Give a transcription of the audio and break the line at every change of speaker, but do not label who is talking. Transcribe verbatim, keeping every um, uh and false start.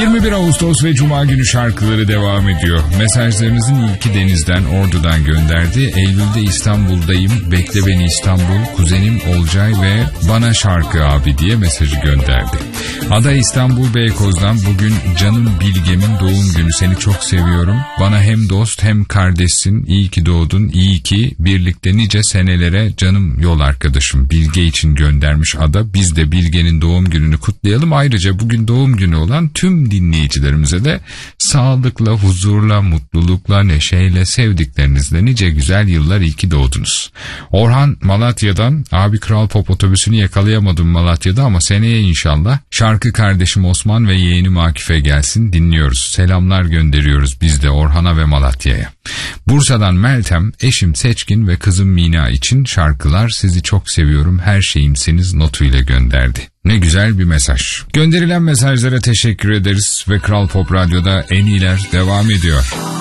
yirmi bir Ağustos ve Cuma günü şarkıları devam ediyor. Mesajlarınızın ilki Deniz'den, Ordu'dan gönderdi. Eylül'de İstanbul'dayım, bekle beni İstanbul, kuzenim Olcay ve bana şarkı abi diye mesajı gönderdi. Ada İstanbul Beykoz'dan, bugün canım Bilge'min doğum günü, seni çok seviyorum. Bana hem dost hem kardeşsin, iyi ki doğdun, iyi ki birlikte nice senelere canım yol arkadaşım. Bilge için göndermiş Ada. Biz de Bilge'nin doğum gününü kutlayalım. Ayrıca bugün doğum günü olan tüm dinleyicilerimize de sağlıkla, huzurla, mutlulukla, neşeyle, sevdiklerinizle nice güzel yıllar, iyi ki doğdunuz. Orhan Malatya'dan, abi Kral Pop otobüsünü yakalayamadım Malatya'da ama seneye inşallah. Şarkı kardeşim Osman ve yeğenim Akif'e gelsin, dinliyoruz. Selamlar gönderiyoruz biz de Orhan'a ve Malatya'ya. Bursa'dan Meltem, eşim Seçkin ve kızım Mina için şarkılar, sizi çok seviyorum, her şeyimsiniz notuyla gönderdi. Ne güzel bir mesaj. Gönderilen mesajlara teşekkür ederiz ve Kral Pop Radyo'da en iyiler devam ediyor.